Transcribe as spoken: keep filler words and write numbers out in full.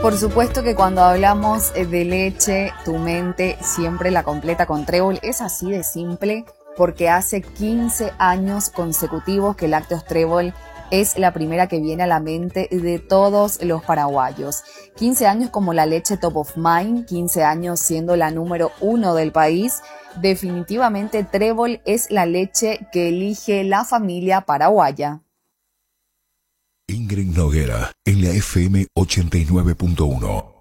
Por supuesto que cuando hablamos de leche, tu mente siempre la completa con Trébol. Es así de simple porque hace quince años consecutivos que Lácteos Trébol es la primera que viene a la mente de todos los paraguayos. quince años como la leche top of mind, quince años siendo la número uno del país. Definitivamente Trébol es la leche que elige la familia paraguaya. Ingrid Noguera en la F M ochenta y nueve punto uno.